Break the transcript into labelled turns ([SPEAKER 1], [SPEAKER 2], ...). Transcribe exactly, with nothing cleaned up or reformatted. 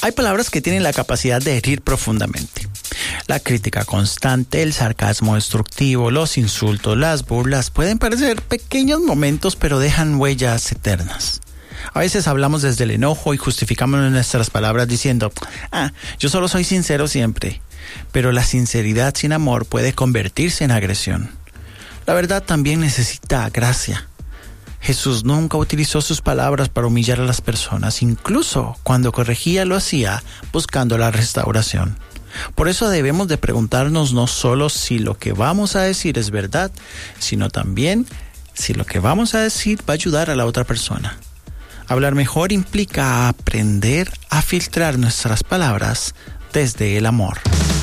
[SPEAKER 1] Hay palabras que tienen la capacidad de herir profundamente. La crítica constante, el sarcasmo destructivo, los insultos, las burlas pueden parecer pequeños momentos, pero dejan huellas eternas. A veces hablamos desde el enojo y justificamos nuestras palabras diciendo, ah, yo solo soy sincero siempre. Pero la sinceridad sin amor puede convertirse en agresión. La verdad también necesita gracia. Jesús nunca utilizó sus palabras para humillar a las personas, incluso cuando corregía lo hacía buscando la restauración. Por eso debemos de preguntarnos no solo si lo que vamos a decir es verdad, sino también si lo que vamos a decir va a ayudar a la otra persona. Hablar mejor implica aprender a filtrar nuestras palabras desde el amor.